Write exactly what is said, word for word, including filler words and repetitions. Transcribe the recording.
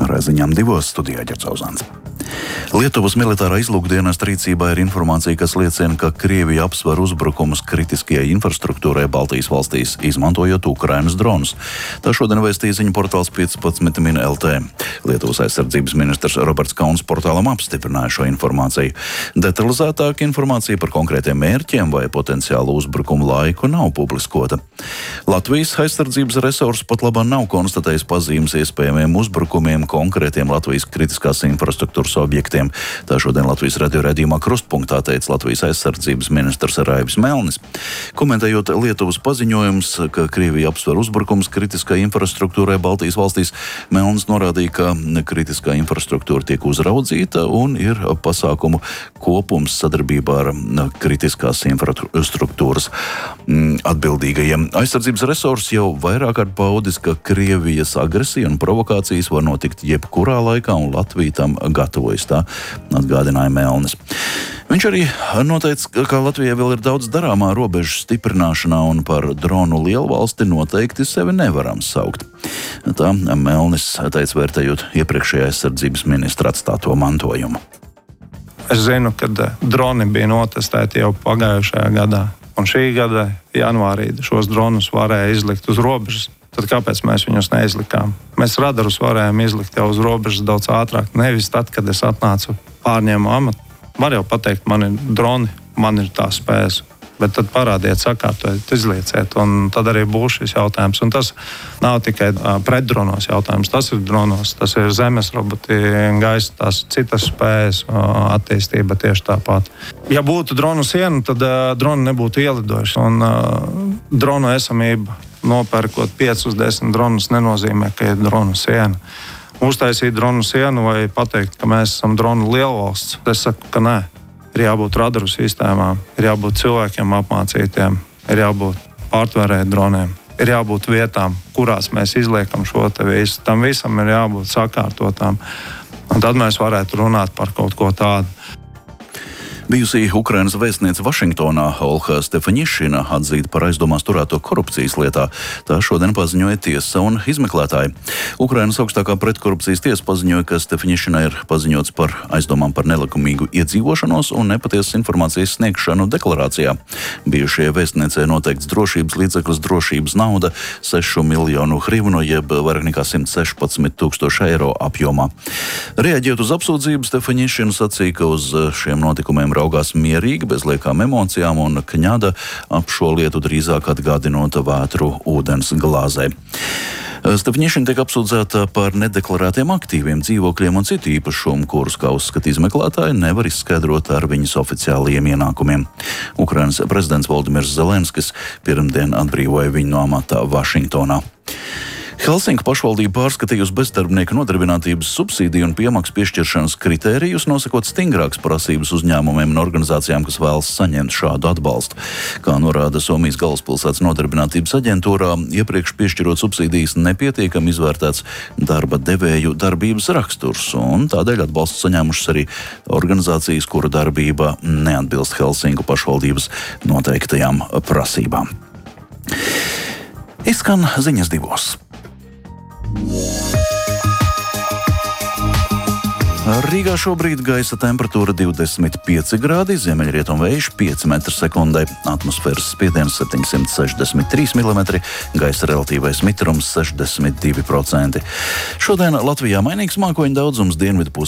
Ar ziņām divos studijā Ģercauzāns. Lietuvas militārā izlūkdienesta rīcībā ir informācija, kas liecina, ka Krievija apsver uzbrukumus kritiskajai infrastruktūrai Baltijas valstīs, izmantojot Ukrainas dronus. Tā šodien vēstīja ziņu portāls piecpadsmit min el te. Lietuvas aizsardzības ministrs Roberts Kauns portālam apstiprināja šo informāciju. Detalizētāka informācija par konkrētiem mērķiem vai potenciālu uzbrukumu laiku nav publiskota. Latvijas aizsardzības resursi pat labāk nav konstatējis pazīmes iespējamiem uzbrukumiem konkrētiem Latvijas kritiskās infrastruktūras objektiem. Tā šodien Latvijas radio raidījumā Krustpunktā teica Latvijas aizsardzības ministrs Raivis Melnis. Komentējot Lietuvas paziņojums, ka Krievija apsver uzbrukums kritiskai infrastruktūrai Baltijas valstīs, Melnis norādīja, ka kritiskā infrastruktūra tiek uzraudzīta un ir pasākumu kopums sadarbībā ar kritiskās infrastruktūras atbildīgajiem. Aizsardzības resursi jau vairāk kārt paudis, ka Krievijas agresija un provokācijas var notikt jebkurā laikā un Latvija tam gatavojas, tā atgādināja Melnis. Viņš arī noteica, ka Latvijai vēl ir daudz darāmā robežu stiprināšanā un par dronu lielvalsti noteikti sevi nevaram saukt. Tā Melnis teica, vērtējot iepriekšējā aizsardzības ministra atstāto mantojumu. Es zinu, ka droni bija notestēti jau pagājušajā gadā, un šī gada janvārī šos dronus varēja izlikt uz robežas. Tad kāpēc mēs viņus neizlikām? Mēs radarus varējām izlikt jau uz robežas daudz ātrāk, nevis tad, kad es atnācu pārņēmu amatu. Var jau pateikt, man ir droni, man ir tā spējas, bet tad parādiet, sakārtojiet, izlieciet, un tad arī būs šis jautājums. Un tas nav tikai pretdronos jautājums, tas ir dronos, tas ir zemes roboti, gaisa, tās citas spējas, attīstība tieši tāpat. Ja būtu dronu siena, tad droni nebūtu ielidojuši, un dronu esamība nopērkot piecus, desmit dronus nenozīmē, ka ir dronu siena. Uztaisīt dronu sienu vai pateikt, ka mēs esam dronu lielvalsts, es saku, ka nē. Ir jābūt radaru sistēmām, ir jābūt cilvēkiem apmācītiem, ir jābūt pārtvērēju droniem, ir jābūt vietām, kurās mēs izliekam šo te visu. Tam visam ir jābūt sakārtotām, un tad mēs varētu runāt par kaut ko tādu. Bijusī Ukrainas vēstniece Vašingtonā Olha Stefaņišina atzīta par aizdomās turēto korupcijas lietā. Tā šodien paziņoja tiesa un izmeklētāji. Ukrainas augstākā pretkorupcijas tiesa paziņoja, ka Stefaņišina ir paziņots par aizdomām par nelikumīgu iedzīvošanos un nepatiesas informācijas sniegšanu deklarācijā. Bijušajai vēstniecei noteikts drošības līdzeklis drošības nauda sešu miljonu hrivnu, jeb vairāk nekā simt sešpadsmit tūkstoši eiro apjomā. Reaģējot uz apsūdzību, Stefaņišina sacīja, ka uz šiem notikumiem raugās mierīgi, bez liekām emocijām un kņada ap šo lietu drīzāk atgādinot vētru ūdens glāzē. Stefaņišina tiek apsūdzēta par nedeklarētiem aktīviem dzīvokļiem un citu īpašumu, kurus, kā uzskata izmeklētāji, nevar izskaidrot ar viņas oficiālajiem ienākumiem. Ukrainas prezidents Voldimirs Zelenskis pirmdien atbrīvoja viņu no amata Vašingtonā. Helsinku pašvaldība pārskatījusi bezdarbnieku nodarbinātības subsīdiju un piemaksu piešķiršanas kritērijus, nosakot stingrākas prasības uzņēmumiem un organizācijām, kas vēlas saņemt šādu atbalstu. Kā norāda Somijas galvaspilsētas nodarbinātības aģentūrā, iepriekš piešķirot subsīdijas nepietiekami izvērtēts darba devēju darbības raksturs, un tādēļ atbalstu saņēmušas arī organizācijas, kura darbība neatbilst Helsinku pašvaldības noteiktajām prasībām. Izskan ziņas divos. Rīgā šobrīd gaisa temperatūra divdesmit pieci grādi, ziemeļrietumu vējš pieci metri sekundē, atmosfēras spiediens septiņsimt sešdesmit trīs milimetri, gaisa relatīvais mitrums sešdesmit divi procenti. Šodien Latvijā mainīgs mākoņu daudzums, dienvidu pusē